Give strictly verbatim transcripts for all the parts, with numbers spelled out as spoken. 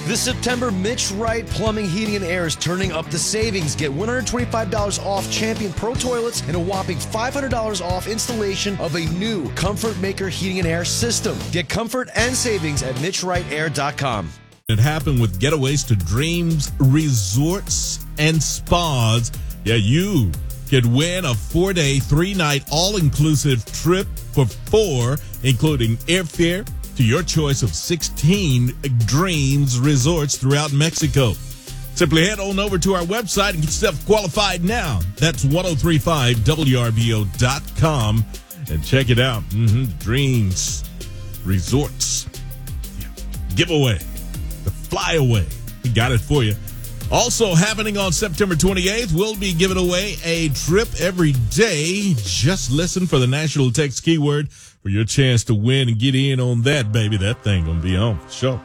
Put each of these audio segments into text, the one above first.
This September, Mitch Wright Plumbing, Heating, and Air is turning up the savings. Get one hundred twenty-five dollars off Champion Pro Toilets and a whopping five hundred dollars off installation of a new Comfort Maker Heating and Air system. Get comfort and savings at mitch wright air dot com. It happened with Getaways to Dreams Resorts and Spas. Yeah, you could win a four-day, three-night, all-inclusive trip for four, including airfare to your choice of sixteen Dreams Resorts throughout Mexico. Simply head on over to our website and get yourself qualified now. That's ten thirty-five W R B O dot com and check it out. Mm-hmm. Dreams Resorts. Yeah. Giveaway. The flyaway. We got it for you. Also happening on September twenty-eighth, we'll be giving away a trip every day. Just listen for the national text keyword for your chance to win and get in on that, baby. That thing gonna be on for sure.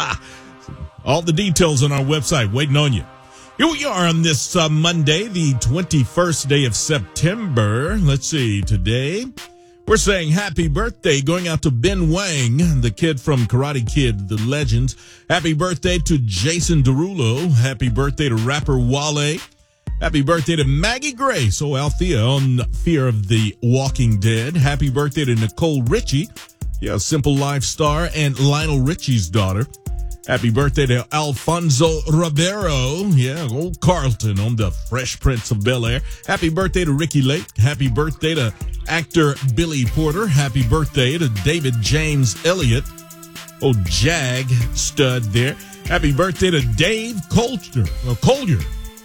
All the details on our website waiting on you. Here we are on this uh, Monday, the twenty-first day of September. Let's see, today we're saying happy birthday going out to Ben Wang, the kid from Karate Kid, the Legends. Happy birthday to Jason Derulo. Happy birthday to rapper Wale. Happy birthday to Maggie Grace, oh, Althea on Fear of the Walking Dead. Happy birthday to Nicole Richie, yeah, Simple Life star and Lionel Richie's daughter. Happy birthday to Alfonso Ribeiro, yeah, old Carlton on the Fresh Prince of Bel-Air. Happy birthday to Ricky Lake. Happy birthday to actor Billy Porter. Happy birthday to David James Elliott, old Jag stud there. Happy birthday to Dave Collier. Uh, Collier.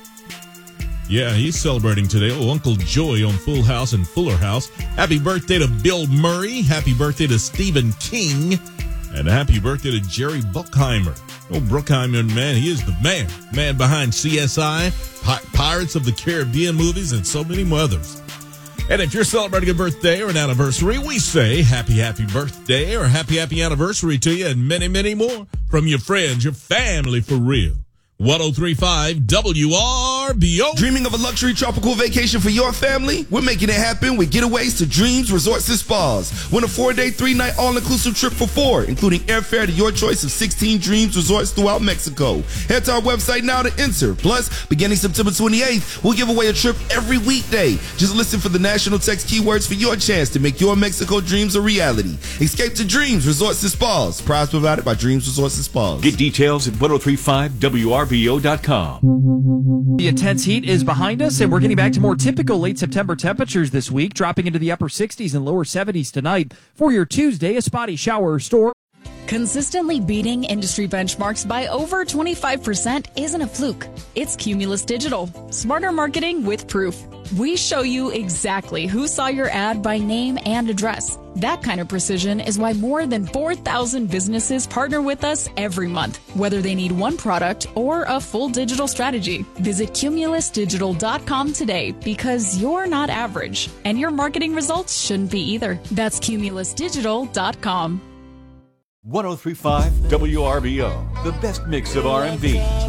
Yeah, he's celebrating today. Oh, Uncle Joey on Full House and Fuller House. Happy birthday to Bill Murray. Happy birthday to Stephen King. And happy birthday to Jerry Bruckheimer. Oh, Bruckheimer, man, he is the man. Man behind C S I, Pi- Pirates of the Caribbean movies, and so many more others. And if you're celebrating a birthday or an anniversary, we say happy, happy birthday or happy, happy anniversary to you and many, many more from your friends, your family for real. ten thirty-five W R B O. Dreaming of a luxury tropical vacation for your family? We're making it happen with Getaways to Dreams Resorts and Spas. Win a four-day, three-night, all-inclusive trip for four, including airfare to your choice of sixteen Dreams Resorts throughout Mexico. Head to our website now to enter. Plus, beginning September twenty-eighth, we'll give away a trip every weekday. Just listen for the national text keywords for your chance to make your Mexico dreams a reality. Escape to Dreams Resorts and Spas. Prize provided by Dreams Resorts and Spas. Get details at ten thirty-five W R B O dot com. The intense heat is behind us, and we're getting back to more typical late September temperatures this week, dropping into the upper sixties and lower seventies tonight. For your Tuesday, a spotty shower or storm. Consistently beating industry benchmarks by over twenty-five percent isn't a fluke. It's Cumulus Digital. Smarter marketing with proof. We show you exactly who saw your ad by name and address. That kind of precision is why more than four thousand businesses partner with us every month, whether they need one product or a full digital strategy. Visit cumulus digital dot com today because you're not average, and your marketing results shouldn't be either. That's cumulus digital dot com. ten thirty-five W R B O, the best mix of R and B,